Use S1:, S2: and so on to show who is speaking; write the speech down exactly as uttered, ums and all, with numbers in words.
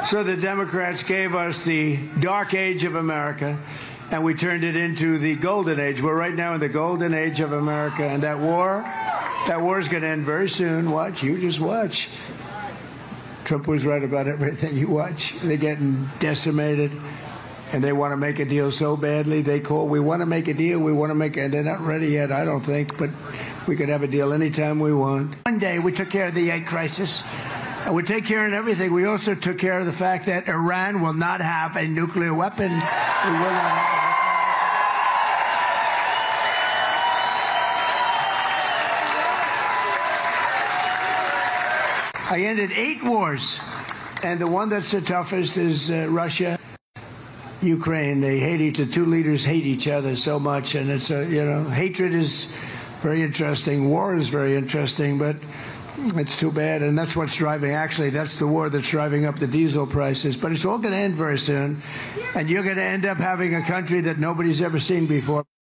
S1: So the Democrats gave us the dark age of America, and we turned it into the golden age. We're right now in the golden age of America, and that war, that war is going to end very soon. Watch, you just watch. Trump was right about everything. You watch. They're getting decimated, and they want to make a deal so badly. They call, we want to make a deal, we want to make it, and they're not ready yet, I don't think, but we could have a deal anytime we want. One day, we took care of the egg crisis. And we take care of everything. We also took care of the fact that Iran will not have a nuclear weapon. We will not have I ended eight wars, and the one that's the toughest is uh, Russia, Ukraine. They hate each. The two leaders hate each other so much, and it's a, you know, hatred is very interesting. War is very interesting, but it's too bad, and that's what's driving, actually, that's the war that's driving up the diesel prices. But it's all going to end very soon, and you're going to end up having a country that nobody's ever seen before.